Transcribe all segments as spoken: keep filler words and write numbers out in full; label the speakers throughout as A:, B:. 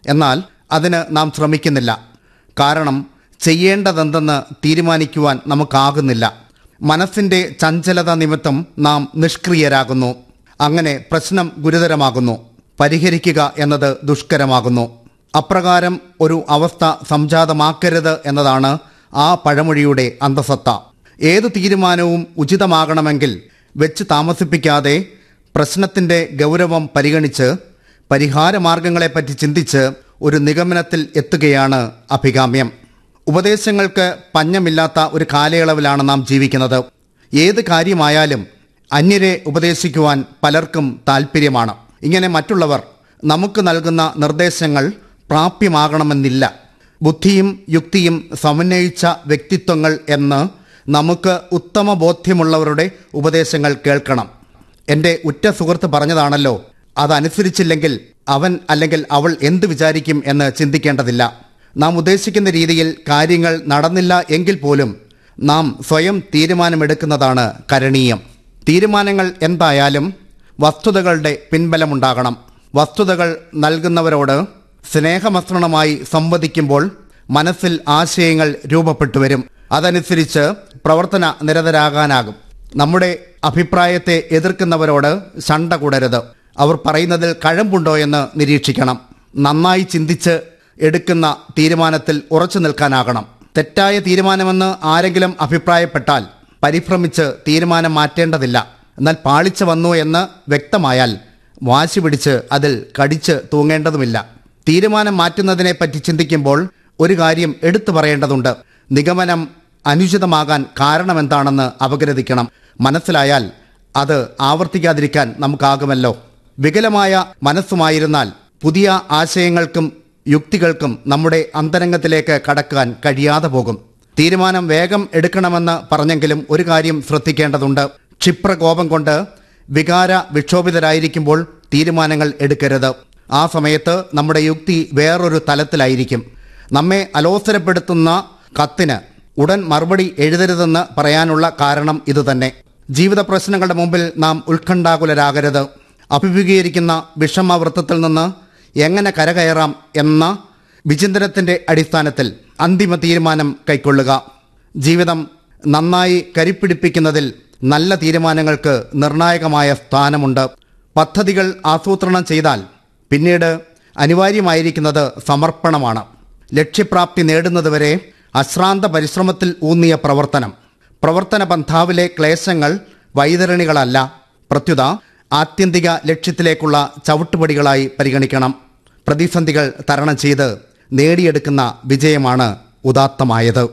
A: എന്നാൽ അതിന് നാം ശ്രമിക്കുന്നില്ല. കാരണം ചെയ്യേണ്ടതെന്തെന്ന് തീരുമാനിക്കുവാൻ നമുക്കാകുന്നില്ല. മനസ്സിൻ്റെ ചഞ്ചലത നിമിത്തം നാം നിഷ്ക്രിയരാകുന്നു. അങ്ങനെ പ്രശ്നം ഗുരുതരമാകുന്നു. പരിഹരിക്കുക എന്നത് ദുഷ്കരമാകുന്നു. അപ്രകാരം ഒരു അവസ്ഥ സംജാതമാക്കരുത് എന്നതാണ് ആ പഴമൊഴിയുടെ അന്തസത്ത. ഏതു തീരുമാനവും ഉചിതമാകണമെങ്കിൽ വെച്ച് താമസിപ്പിക്കാതെ പ്രശ്നത്തിൻ്റെ ഗൗരവം പരിഗണിച്ച് പരിഹാരമാർഗങ്ങളെപ്പറ്റി ചിന്തിച്ച് ഒരു നിഗമനത്തിൽ എത്തുകയാണ് അഭികാമ്യം. ഉപദേശങ്ങൾക്ക് പഞ്ഞമില്ലാത്ത ഒരു കാലയളവിലാണ് നാം ജീവിക്കുന്നത്. ഏത് കാര്യമായാലും അന്യരെ ഉപദേശിക്കുവാൻ പലർക്കും താൽപ്പര്യമാണ്. ഇങ്ങനെ മറ്റുള്ളവർ നമുക്ക് നൽകുന്ന നിർദ്ദേശങ്ങൾ പ്രാപ്യമാകണമെന്നില്ല. ബുദ്ധിയും യുക്തിയും സമന്വയിച്ച വ്യക്തിത്വങ്ങൾ എന്ന് നമുക്ക് ഉത്തമ ബോധ്യമുള്ളവരുടെ ഉപദേശങ്ങൾ കേൾക്കണം. എൻ്റെ ഉറ്റ സുഹൃത്ത് പറഞ്ഞതാണല്ലോ, അതനുസരിച്ചില്ലെങ്കിൽ അവൻ അല്ലെങ്കിൽ അവൾ എന്ത് വിചാരിക്കും എന്ന് ചിന്തിക്കേണ്ടതില്ല. നാം ഉദ്ദേശിക്കുന്ന രീതിയിൽ കാര്യങ്ങൾ നടന്നില്ല എങ്കിൽ പോലും നാം സ്വയം തീരുമാനമെടുക്കുന്നതാണ് കരണീയം. തീരുമാനങ്ങൾ എന്തായാലും വസ്തുതകളുടെ പിൻബലമുണ്ടാകണം. വസ്തുതകൾ നൽകുന്നവരോട് സ്നേഹമസൃണമായി സംവദിക്കുമ്പോൾ മനസ്സിൽ ആശയങ്ങൾ രൂപപ്പെട്ടു വരും. അതനുസരിച്ച് പ്രവർത്തന നിരതരാകാനാകും. നമ്മുടെ അഭിപ്രായത്തെ എതിർക്കുന്നവരോട് ശണ്ട കൂടരുത്. അവർ പറയുന്നതിൽ കഴമ്പുണ്ടോ എന്ന് നിരീക്ഷിക്കണം. നന്നായി ചിന്തിച്ച് എടുക്കുന്ന തീരുമാനത്തിൽ ഉറച്ചു നിൽക്കാനാകണം. തെറ്റായ തീരുമാനമെന്ന് ആരെങ്കിലും അഭിപ്രായപ്പെട്ടാൽ പരിഭ്രമിച്ച് തീരുമാനം മാറ്റേണ്ടതില്ല. എന്നാൽ പാളിച്ച വന്നു എന്ന് വ്യക്തമായാൽ വാശി പിടിച്ച് അതിൽ കടിച്ച് തൂങ്ങേണ്ടതുമില്ല. തീരുമാനം മാറ്റുന്നതിനെപ്പറ്റി ചിന്തിക്കുമ്പോൾ ഒരു കാര്യം എടുത്തു പറയേണ്ടതുണ്ട്. നിഗമനം അനുചിതമാകാൻ കാരണമെന്താണെന്ന് അപഗ്രഥിക്കണം. മനസ്സിലായാൽ അത് ആവർത്തിക്കാതിരിക്കാൻ നമുക്കാകുമല്ലോ. വികലമായ മനസ്സുമായിരുന്നാൽ പുതിയ ആശയങ്ങൾക്കും യുക്തികൾക്കും നമ്മുടെ അന്തരംഗത്തിലേക്ക് കടക്കാൻ കഴിയാതെ പോകും. തീരുമാനം വേഗം എടുക്കണമെന്ന് പറഞ്ഞെങ്കിലും ഒരു കാര്യം ശ്രദ്ധിക്കേണ്ടതുണ്ട്. ക്ഷിപ്രകോപം കൊണ്ട് വികാര വിക്ഷോഭിതരായിരിക്കുമ്പോൾ തീരുമാനങ്ങൾ എടുക്കരുത്. ആ സമയത്ത് നമ്മുടെ യുക്തി വേറൊരു തലത്തിലായിരിക്കും. നമ്മെ അലോസരപ്പെടുത്തുന്ന കത്തിന് ഉടൻ മറുപടി എഴുതരുതെന്ന് പറയാനുള്ള കാരണം ഇതുതന്നെ. ജീവിത പ്രശ്നങ്ങളുടെ മുമ്പിൽ നാം ഉത്കണ്ഠാകുലരാകരുത്. അഭിമുഖീകരിക്കുന്ന വിഷമവൃത്തത്തിൽ നിന്ന് എങ്ങനെ കരകയറാം എന്ന വിചിന്തനത്തിൻ്റെ അടിസ്ഥാനത്തിൽ അന്തിമ തീരുമാനം കൈക്കൊള്ളുക. ജീവിതം നന്നായി കരിപ്പിടിപ്പിക്കുന്നതിൽ നല്ല തീരുമാനങ്ങൾക്ക് നിർണായകമായ സ്ഥാനമുണ്ട്. പദ്ധതികൾ ആസൂത്രണം ചെയ്താൽ പിന്നീട് അനിവാര്യമായിരിക്കുന്നത് സമർപ്പണമാണ്. ലക്ഷ്യപ്രാപ്തി നേടുന്നതുവരെ അശ്രാന്ത പരിശ്രമത്തിൽ ഊന്നിയ പ്രവർത്തനം. പ്രവർത്തന പന്ഥാവിലെ ക്ലേശങ്ങൾ വൈതരണികളല്ല, പ്രത്യുത ആത്യന്തിക ലക്ഷ്യത്തിലേക്കുള്ള ചവിട്ടുപടികളായി പരിഗണിക്കണം. പ്രതിസന്ധികൾ തരണം ചെയ്ത് നേടിയെടുക്കുന്ന വിജയമാണ് ഉദാത്തമായത്.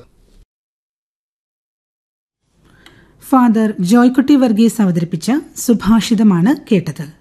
B: ഫാദർ ജോയ്ക്കുട്ടി വർഗീസ് അവതരിപ്പിച്ച സുഭാഷിതമാണ് കേട്ടത്.